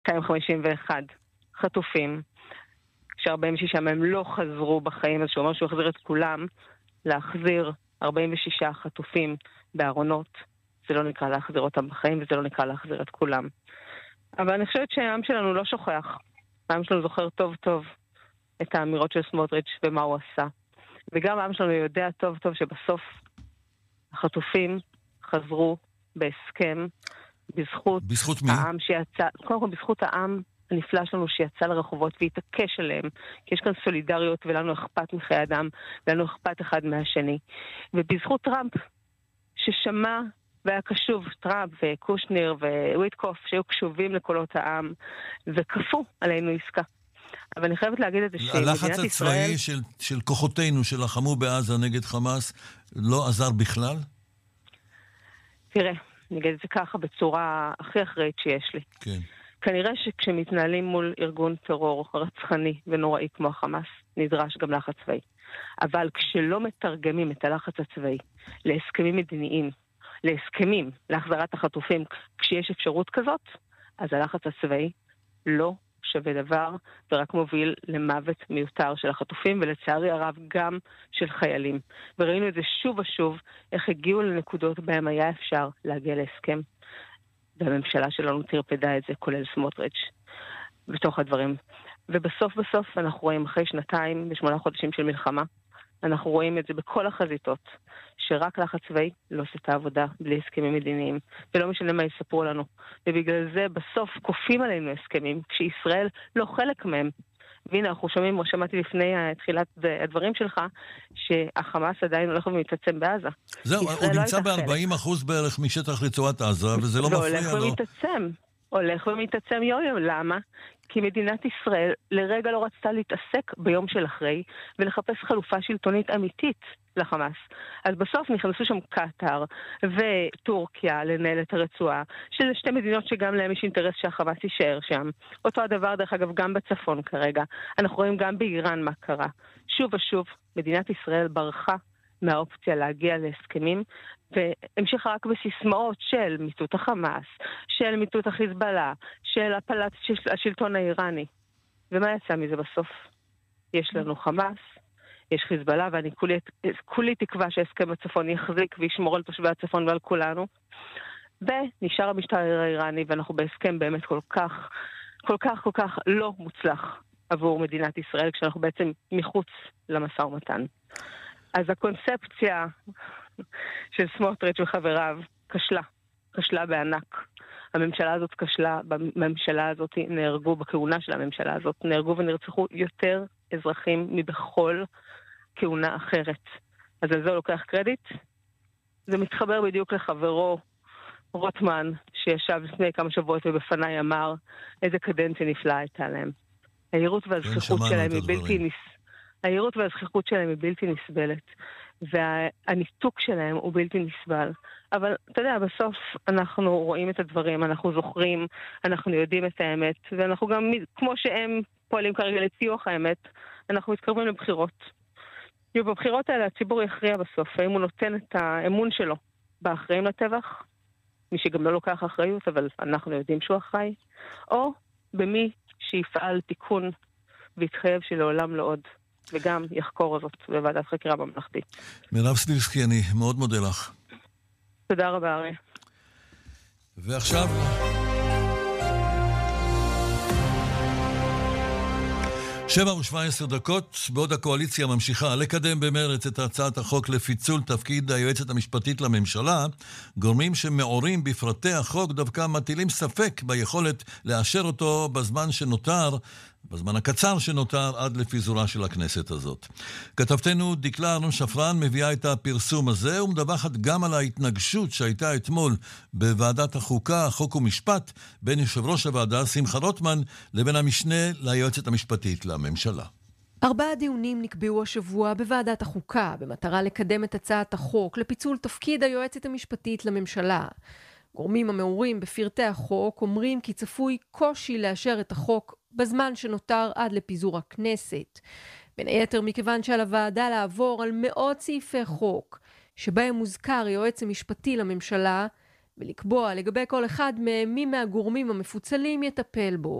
251 חטופים, ש46 מהם לא חזרו בחיים, אז שהוא אומר שהוא יחזיר את כולם, להחזיר 46 חטופים בארונות, זה לא נקרא להחזיר אותם בחיים, וזה לא נקרא להחזיר את כולם. אבל אני חושבת שהעם שלנו לא שוכח. העם שלנו זוכר טוב טוב את האמירות של סמוטריץ' ומה הוא עשה. וגם העם שלנו יודע טוב טוב שבסוף החטופים חזרו בהסכם, בזכות מי? העם שיצא, קודם כל בזכות העם הנפלא שלנו שיצא לרחובות והתעקש עליהם, כי יש כאן סולידריות ולנו אכפת מחיי אדם, ולנו אכפת אחד מהשני. ובזכות טראמפ, ששמע והיה קשוב, טראמפ וקושניר וויטקוף, שהיו קשובים לקולות העם, וכפו עלינו עסקה. אבל אני חייבת להגיד את זה הלחץ הצבאי של כוחותינו שלחמו בעזה נגד חמאס לא עזר בכלל? תראה, אני אגיד את זה ככה בצורה הכי אחראית שיש לי. כן. כנראה שכשמתנהלים מול ארגון טרור רצחני ונוראי כמו החמאס, נדרש גם לחץ צבאי. אבל כשלא מתרגמים את הלחץ הצבאי להסכמים מדיניים, להסכמים, להחזרת החטופים, כשיש אפשרות כזאת, אז הלחץ הצבאי לא שווה דבר, ורק מוביל למוות מיותר של החטופים, ולצערי הרב גם של חיילים. וראינו את זה שוב ושוב, איך הגיעו לנקודות בהם היה אפשר להגיע להסכם. והממשלה שלנו תרפדה את זה, כולל סמוטריץ', בתוך הדברים. ובסוף אנחנו רואים אחרי 2 ו8 חודשים של מלחמה, אנחנו רואים את זה בכל החזיתות, שרק לחץ צבאי לא עושה את העבודה בלי הסכמים מדיניים, ולא משנה מה יספרו לנו. ובגלל זה בסוף כופים עלינו הסכמים, כשישראל לא חלק מהם. והנה, אנחנו שמעתי לפני תחילת הדברים שלך, שהחמאס עדיין הולך ומתעצם בעזה. זהו, הוא נמצא ב-40% בערך משטח רצועת עזה, וזה לא מפריע לו. הולך ומתעצם יום. למה? כי מדינת ישראל לרגע לא רצתה להתעסק ביום של אחרי, ולחפש חלופה שלטונית אמיתית לחמאס. אז בסוף נכנסו שם קטר וטורקיה לנהל את הרצועה, שזה 2 מדינות שגם להם יש אינטרס שהחמאס יישאר שם. אותו הדבר דרך אגב גם בצפון כרגע. אנחנו רואים גם באיראן מה קרה. שוב ושוב, מדינת ישראל ברחה מהאופציה להגיע להסכמים, והמשיכה רק בסיסמאות של מיטוט החמאס, של מיטוט החיזבאללה, של הפלת השלטון האיראני. ומה יצא מזה בסוף? יש לנו חמאס, יש חיזבאללה, ואני כולי תקווה שהסכם בצפון יחזיק וישמור על תושבי הצפון ועל כולנו. ונשאר המשטר האיראני, ואנחנו בהסכם באמת כל כך לא מוצלח עבור מדינת ישראל, כשאנחנו בעצם מחוץ למשא ומתן. אז הקונספציה של סמוטריץ' וחבריו כשלה בענק. הממשלה הזאת כשלה, בממשלה הזאת נהרגו, בכהונה של הממשלה הזאת נהרגו ונרצחו יותר אזרחים מבכל כהונה אחרת. אז על זה הוא לוקח קרדיט. זה מתחבר בדיוק לחברו רוטמן, שישב לפני כמה שבועות ובפניי אמר איזה קדנציה נפלאה הייתה להם. היהירות והזכיחות שלהם היא בלתי נסבלת, והניתוק שלהם הוא בלתי נסבל. אבל אתה יודע, בסוף אנחנו רואים את הדברים, אנחנו זוכרים, אנחנו יודעים את האמת, ואנחנו גם, כמו שהם פועלים כרגע לטיוח האמת, אנחנו מתקרבים לבחירות. ובבחירות האלה הציבור יכריע בסוף, האם הוא נותן את האמון שלו באחראים לטבח, מי שגם לא לוקח אחריות, אבל אנחנו יודעים שהוא אחראי, או במי שיפעל תיקון ויתחייב שלעולם לא עוד, וגם יחקור זאת בוועדת חקירה ממלכתית. מירב סביבסקי, אני מאוד מודה לך. תודה רבה, ארי. ועכשיו 7:17, בעוד הקואליציה ממשיכה לקדם במרץ את הצעת החוק לפיצול תפקיד היועצת המשפטית לממשלה, גורמים שמעורים בפרטי החוק דווקא מטילים ספק ביכולת לאשר אותו בזמן הקצר שנותר עד לפיזורה של הכנסת הזאת. כתבתנו דקלה ארנון שפרן מביאה את הפרסום הזה ומדווחת גם על ההתנגשות שהייתה אתמול בוועדת החוקה, חוק ומשפט, בין יושב ראש הוועדה שמחה רוטמן לבין המשנה ליועצת המשפטית לממשלה. 4 דיונים נקבעו השבוע בוועדת החוקה במטרה לקדם את הצעת החוק לפיצול תפקיד היועצת המשפטית לממשלה. גורמים המעורים בפרטי החוק אומרים כי צפוי קושי לאשר את החוק בזמן שנותר עד לפיזור הכנסת. בין היתר מכיוון שעל הוועדה לעבור על מאות סעיפי חוק, שבהם מוזכר יועץ המשפטי לממשלה, ולקבוע לגבי כל אחד מהם מי מהגורמים המפוצלים יטפל בו.